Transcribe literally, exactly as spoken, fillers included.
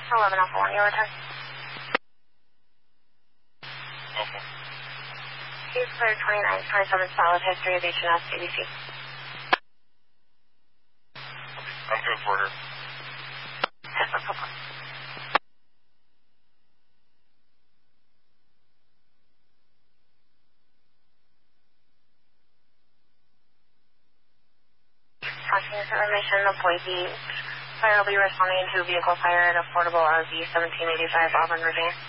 eleven Alpha one, your return. Alpha. He's clear twenty-nine twenty-seven, solid history of H and S A B C. I'm good for her. Yes, that's okay. Tracking information, employee B. Fire will be responding to vehicle fire at Affordable R V seventeen eighty-five Auburn Ravine.